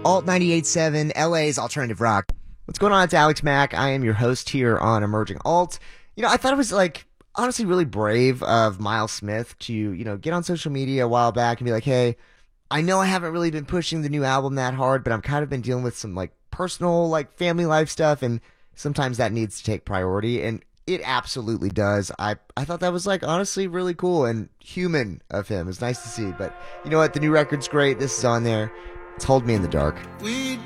Alt 98.7, LA's alternative rock. What's going on? It's Alex Mack. I am your host here on Emerging Alt. I thought it was honestly really brave of Miles Smith to, get on social media a while back and be like, hey, I know I haven't really been pushing the new album that hard, but I'm kind of been dealing with some personal, family life stuff, and sometimes that needs to take priority. And it absolutely does. I thought that was honestly really cool and human of him. It's nice to see. But you know what? The new record's great. This is on there. It's Hold Me in the Dark.